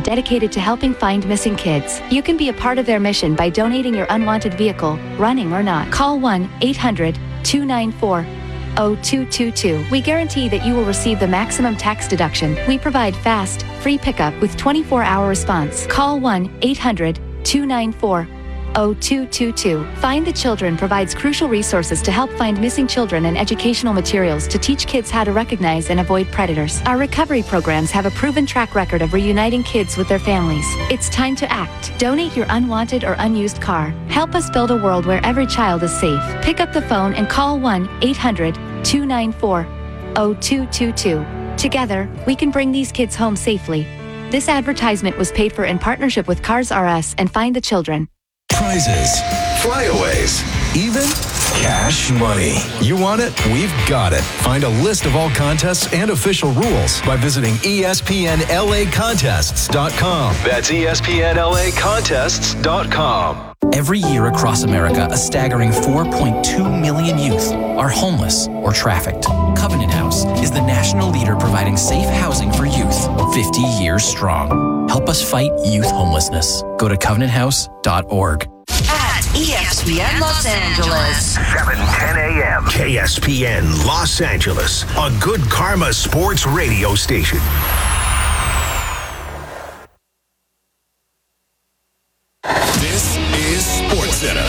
dedicated to helping find missing kids. You can be a part of their mission by donating your unwanted vehicle, running or not. Call 1-800-294-0222. We guarantee that you will receive the maximum tax deduction. We provide fast, free pickup with 24-hour response. Call 1-800-294-0222. Find the Children provides crucial resources to help find missing children and educational materials to teach kids how to recognize and avoid predators. Our recovery programs have a proven track record of reuniting kids with their families. It's time to act. Donate your unwanted or unused car. Help us build a world where every child is safe. Pick up the phone and call 1-800-294-0222. Together, we can bring these kids home safely. This advertisement was paid for in partnership with Cars R Us and Find the Children. Prizes, flyaways, even cash money. You want it? We've got it. Find a list of all contests and official rules by visiting ESPNLAcontests.com. That's ESPNLAcontests.com. Every year across America, a staggering 4.2 million youth are homeless or trafficked. Covenant House is the national leader providing safe housing for youth, 50 years strong. Help us fight youth homelessness. Go to covenanthouse.org. At ESPN Los Angeles. 7:10 a.m. KSPN Los Angeles, a Good Karma sports radio station. This is SportsCenter.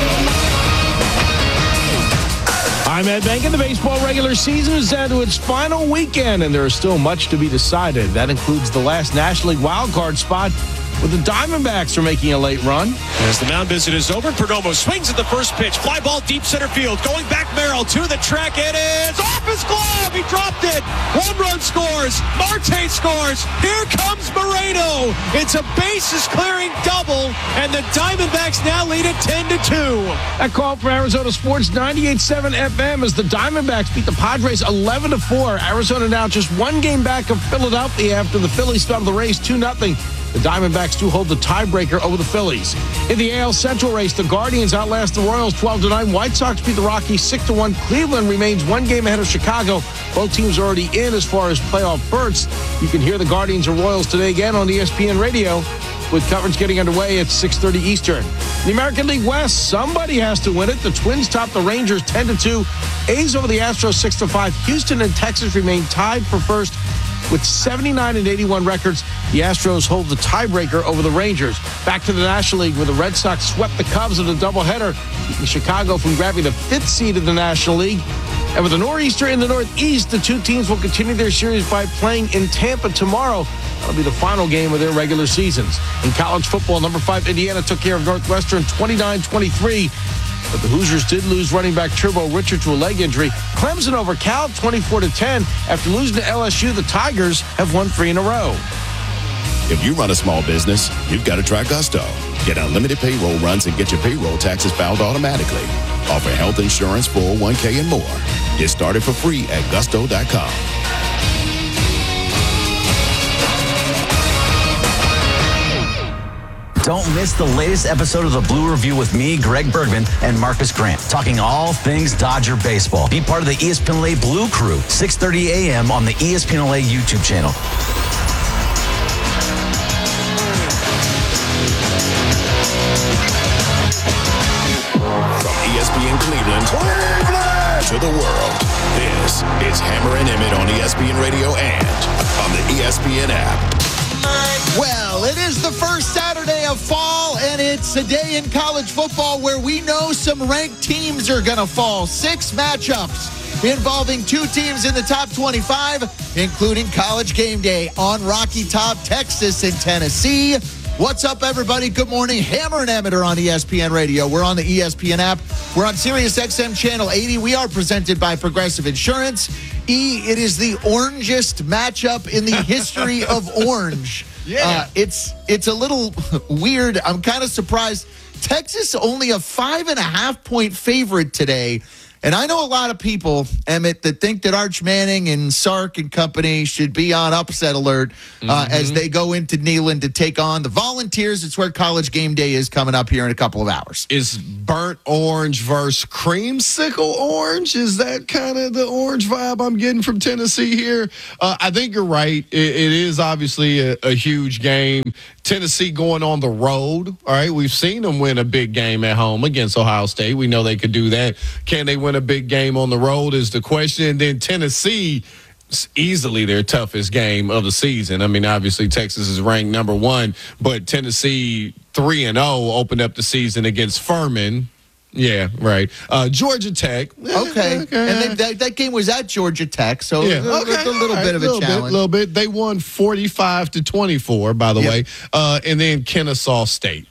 I'm Ed Bank, and the baseball regular season is down to its final weekend, and there is still much to be decided. That includes the last National League wildcard spot, where the Diamondbacks are making a late run. As the mound visit is over, Perdomo swings at the first pitch. Fly ball deep center field. Going back Merrill to the track. It is off his glove. He dropped it. One run scores. Marte scores. Here comes Moreno. It's a bases clearing double, and the Diamondbacks now lead it 10-2. That call from Arizona Sports 98.7 FM as the Diamondbacks beat the Padres 11-4. Arizona now just one game back of Philadelphia after the Phillies started the race 2-0. The Diamondbacks do hold the tiebreaker over the Phillies. In the AL Central race, the Guardians outlast the Royals 12-9. White Sox beat the Rockies 6-1. Cleveland remains one game ahead of Chicago. Both teams are already in as far as playoff berths. You can hear the Guardians and Royals today again on ESPN Radio, with coverage getting underway at 6:30 Eastern. In the American League West, somebody has to win it. The Twins top the Rangers 10-2. A's over the Astros 6-5. Houston and Texas remain tied for first with 79 and 81 records. The Astros hold the tiebreaker over the Rangers. Back to the National League, where the Red Sox swept the Cubs in a doubleheader, keeping Chicago from grabbing the 5th seed in the National League. And with the Nor'easter in the Northeast, the two teams will continue their series by playing in Tampa tomorrow. That'll be the final game of their regular seasons. In college football, number 5 Indiana took care of Northwestern 29-23. But the Hoosiers did lose running back Turbo Richard to a leg injury. Clemson over Cal 24-10. After losing to LSU, the Tigers have won 3 in a row. If you run a small business, you've got to try Gusto. Get unlimited payroll runs and get your payroll taxes filed automatically. Offer health insurance, 401k, and more. Get started for free at gusto.com. Don't miss the latest episode of The Blue Review with me, Greg Bergman, and Marcus Grant, talking all things Dodger baseball. Be part of the ESPN LA Blue Crew, 6:30 a.m. on the ESPN LA YouTube channel. From ESPN Cleveland to the world, this is Hammer and Emmett on ESPN Radio and on the ESPN app. Well, it is the first Saturday of fall, and it's a day in college football where we know some ranked teams are going to fall. 6 matchups involving 2 teams in the top 25, including College Game Day on Rocky Top, Texas and Tennessee. What's up, everybody? Good morning. Hammer and Emmett are on ESPN Radio. We're on the ESPN app. We're on Sirius XM Channel 80. We are presented by Progressive Insurance. It is the orangest matchup in the history of orange. Yeah. It's a little weird. I'm kind of surprised. Texas only a 5.5-point favorite today. And I know a lot of people, Emmett, that think that Arch Manning and Sark and company should be on upset alert as they go into Neyland to take on the Volunteers. It's where College Game Day is coming up here in a couple of hours. Is burnt orange versus creamsicle orange? Is that kind of the orange vibe I'm getting from Tennessee here? I think you're right. It is obviously a huge game. Tennessee going on the road. All right, we've seen them win a big game at home against Ohio State. We know they could do that. Can they win a big game on the road is the question. And then Tennessee, easily their toughest game of the season. I mean, obviously Texas is ranked number 1, but Tennessee 3-0 opened up the season against Furman. Yeah, right. Georgia Tech. Okay. And that game was at Georgia Tech, so a little bit of a challenge. A little bit. They won 45-24, by the way. And then Kennesaw State,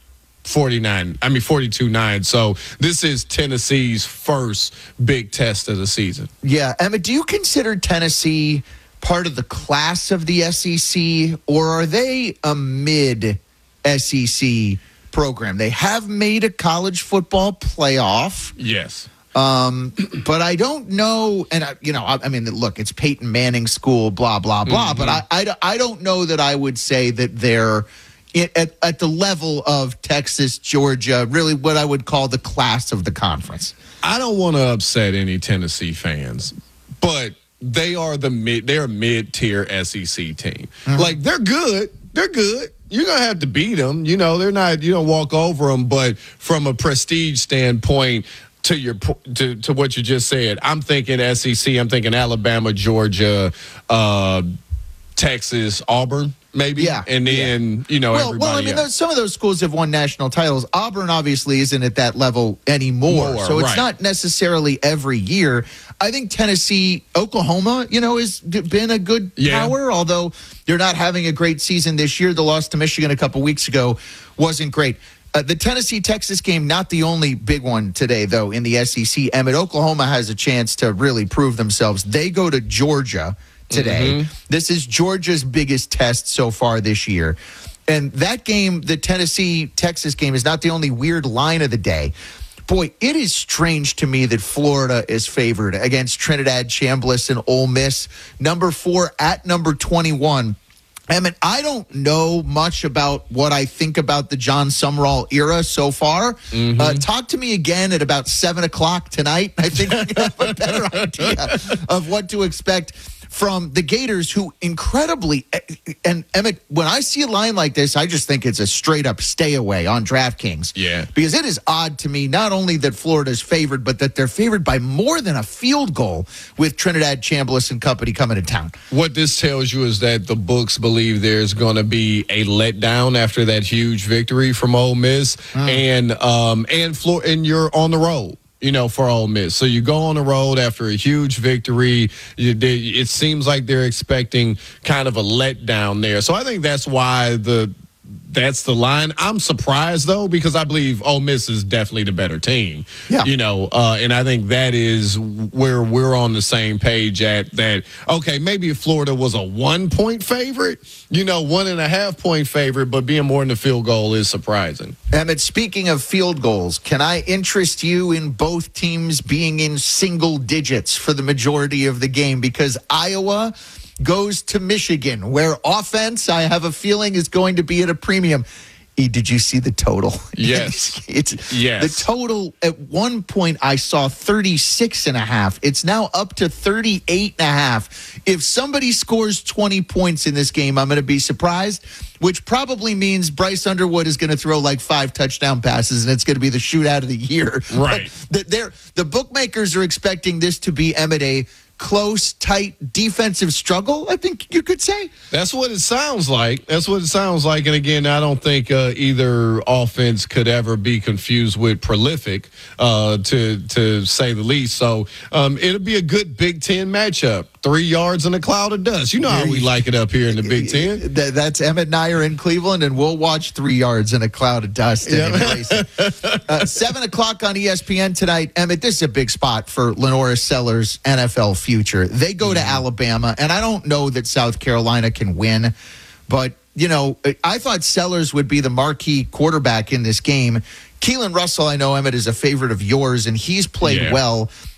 42-9. So this is Tennessee's first big test of the season. Yeah. Emma, do you consider Tennessee part of the class of the SEC, or are they a mid-SEC program? They have made a college football playoff. Yes. But I don't know. And, I mean, look, it's Peyton Manning school, blah, blah, blah. But I don't know that I would say that they're at the level of Texas, Georgia, really what I would call the class of the conference. I don't want to upset any Tennessee fans, but they are they're a mid-tier SEC team. Like, they're good. They're good. You're going to have to beat them. They're not, you don't walk over them. But from a prestige standpoint, to what you just said, I'm thinking SEC. I'm thinking Alabama, Georgia, Texas, Auburn, maybe. Yeah. And then, everybody Well, I mean, some of those schools have won national titles. Auburn obviously isn't at that level anymore. So it's not necessarily every year. I think Tennessee, Oklahoma, has been a good power, although they're not having a great season this year. The loss to Michigan a couple weeks ago wasn't great. The Tennessee-Texas game, not the only big one today, though, in the SEC. Emmett, Oklahoma has a chance to really prove themselves. They go to Georgia today. This is Georgia's biggest test so far this year. And that game, the Tennessee-Texas game, is not the only weird line of the day. Boy, it is strange to me that Florida is favored against Trinidad, Chambliss, and Ole Miss, number 4 at number 21. Emmett, I don't know much about what I think about the John Sumrall era so far. Talk to me again at about 7 o'clock tonight. I think I have a better idea of what to expect from the Gators, who incredibly, and Emmett, when I see a line like this, I just think it's a straight up stay away on DraftKings. Yeah. Because it is odd to me, not only that Florida's favored, but that they're favored by more than a field goal with Trinidad, Chambliss, and company coming to town. What this tells you is that the books believe there's going to be a letdown after that huge victory from Ole Miss, and you're on the road. For Ole Miss. So you go on the road after a huge victory. It seems like they're expecting kind of a letdown there. So I think that's why that's the line. I'm surprised, though, because I believe Ole Miss is definitely the better team. Yeah. And I think that is where we're on the same page at that. Okay, maybe if Florida was a 1-point favorite, 1.5-point favorite, but being more than a field goal is surprising. Emmett, speaking of field goals, can I interest you in both teams being in single digits for the majority of the game? Because Iowa goes to Michigan, where offense, I have a feeling, is going to be at a premium. Did you see the total? Yes. Yes. The total at one point I saw 36.5. It's now up to 38.5. If somebody scores 20 points in this game, I'm going to be surprised, which probably means Bryce Underwood is going to throw like 5 touchdown passes, and it's going to be the shootout of the year. Right. The bookmakers are expecting this to be a close, tight defensive struggle, I think you could say. That's what it sounds like. And again, I don't think either offense could ever be confused with prolific, to say the least. So it'll be a good Big Ten matchup. 3 yards in a cloud of dust. You know how we like it up here in the Big Ten. That's Emmett and I are in Cleveland, and we'll watch 3 yards in a cloud of dust. And 7 o'clock on ESPN tonight. Emmett, this is a big spot for Lenora Sellers' NFL future. They go to Alabama, and I don't know that South Carolina can win, but, I thought Sellers would be the marquee quarterback in this game. Keelan Russell, I know, Emmett, is a favorite of yours, and he's played well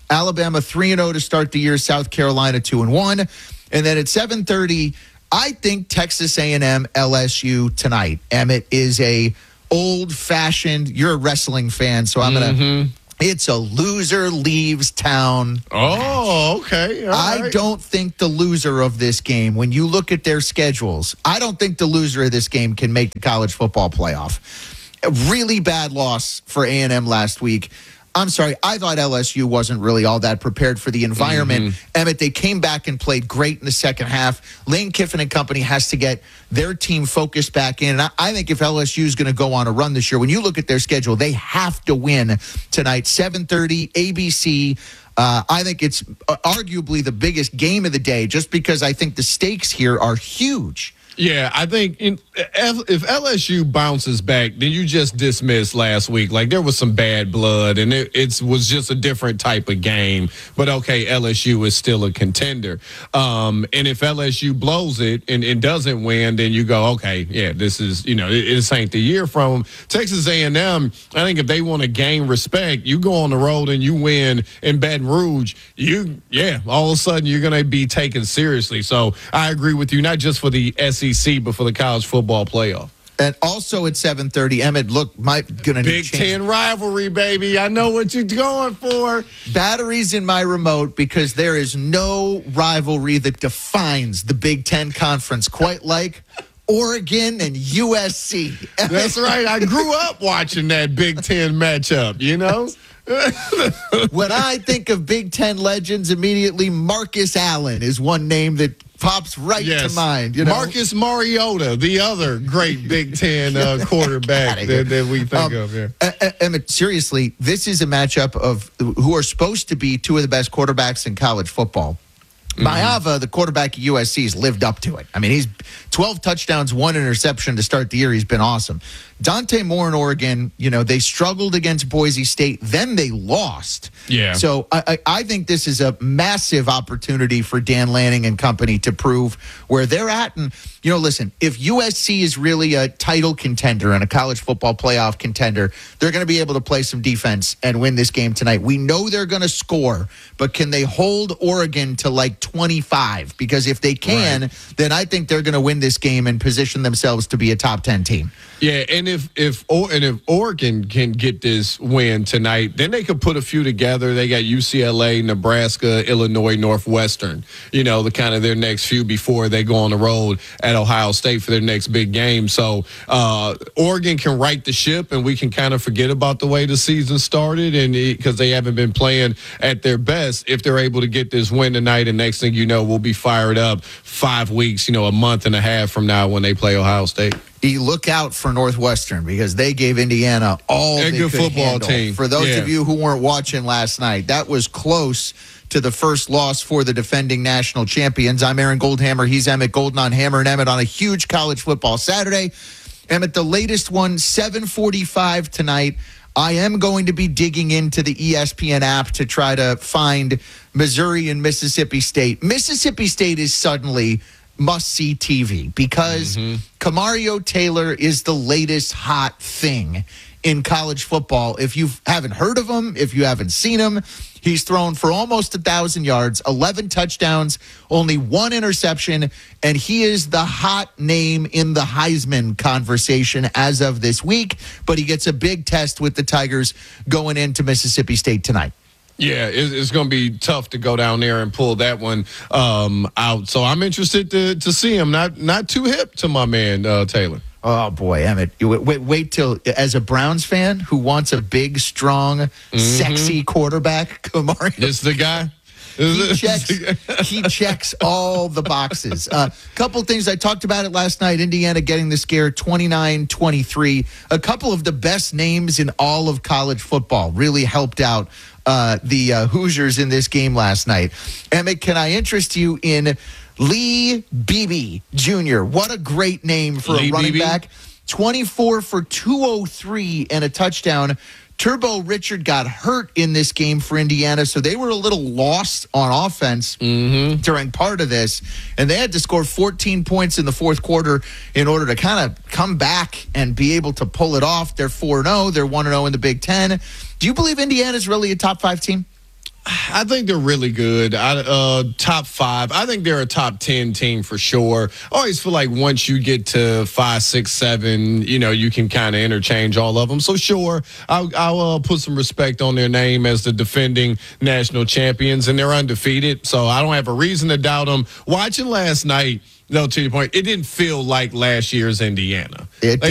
Alabama 3-0 to start the year. South Carolina 2-1. And then at 7:30, I think Texas A&M LSU tonight. Emmett is a old-fashioned. You're a wrestling fan, so I'm gonna. It's a loser leaves town. Oh, okay. All I right. don't think the loser of this game, when you look at their schedules, I don't think the loser of this game can make the college football playoff. A really bad loss for A&M last week. I'm sorry, I thought LSU wasn't really all that prepared for the environment. Emmett, they came back and played great in the second half. Lane Kiffin and company has to get their team focused back in. And I think if LSU is going to go on a run this year, when you look at their schedule, they have to win tonight. 7:30, ABC. I think it's arguably the biggest game of the day just because I think the stakes here are huge. Yeah, I think if LSU bounces back, then you just dismissed last week. Like, there was some bad blood, and it was just a different type of game. But, okay, LSU is still a contender. And if LSU blows it and doesn't win, then you go, okay, yeah, this is, this ain't the year from them. Texas A&M, I think if they want to gain respect, you go on the road and you win in Baton Rouge, all of a sudden you're going to be taken seriously. So I agree with you, not just for the SEC, but for the college football playoff. And also at 7:30, Emmett, look, Big Ten rivalry, baby. I know what you're going for. Batteries in my remote because there is no rivalry that defines the Big Ten Conference quite like Oregon and USC. That's right. I grew up watching that Big Ten matchup, When I think of Big Ten legends, immediately Marcus Allen is one name that pops right to mind. Marcus Mariota, the other great Big Ten quarterback that we think of here. Emmett, seriously, this is a matchup of who are supposed to be two of the best quarterbacks in college football. Maava, the quarterback at USC, has lived up to it. I mean, he's 12 touchdowns, 1 interception to start the year. He's been awesome. Dante Moore in Oregon, they struggled against Boise State. Then they lost. Yeah. So I think this is a massive opportunity for Dan Lanning and company to prove where they're at. And, listen, if USC is really a title contender and a college football playoff contender, they're going to be able to play some defense and win this game tonight. We know they're going to score, but can they hold Oregon to like 25? Because if they can, then I think they're going to win this game and position themselves to be a top 10 team. Yeah, and if Oregon can get this win tonight, then they could put a few together. They got UCLA, Nebraska, Illinois, Northwestern, the kind of their next few before they go on the road at Ohio State for their next big game. So Oregon can right the ship, and we can kind of forget about the way the season started, and because they haven't been playing at their best. If they're able to get this win tonight, and next thing you know, we'll be fired up 5 weeks, a month and a half from now when they play Ohio State. You look out for Northwestern because they gave Indiana all they good could football handle. team. For those of you who weren't watching last night, that was close to the first loss for the defending national champions. I'm Aaron Goldhammer. He's Emmett Golden on Hammer and Emmett on a huge college football Saturday. Emmett, the latest one, 7:45 tonight. I am going to be digging into the ESPN app to try to find Missouri and Mississippi State. Mississippi State is suddenly must-see TV because Kamario Taylor is the latest hot thing in college football. If you haven't heard of him, if you haven't seen him, he's thrown for almost 1,000 yards, 11 touchdowns, only 1 interception, and he is the hot name in the Heisman conversation as of this week. But he gets a big test with the Tigers going into Mississippi State tonight. Yeah, it's going to be tough to go down there and pull that one out. So I'm interested to see him. Not too hip to my man, Taylor. Oh, boy, Emmett. Wait till, as a Browns fan who wants a big, strong, sexy quarterback, Kamario. This the guy? He checks all the boxes. Couple things. I talked about it last night. Indiana getting the scare 29-23. A couple of the best names in all of college football really helped out the Hoosiers in this game last night. Emmett, can I interest you in Lee Beebe Jr.? What a great name for a running back. 24 for 203 and a touchdown. Turbo Richard got hurt in this game for Indiana, so they were a little lost on offense during part of this, and they had to score 14 points in the fourth quarter in order to kind of come back and be able to pull it off. They're 4-0. They're 1-0 in the Big Ten. Do you believe Indiana's really a top 5 team? I think they're really good. Top 5. I think they're a top 10 team for sure. I always feel like once you get to 5, 6, 7, you can kind of interchange all of them. So sure, I'll put some respect on their name as the defending national champions, and they're undefeated. So I don't have a reason to doubt them. Watching last night, though, to your point, it didn't feel like last year's Indiana.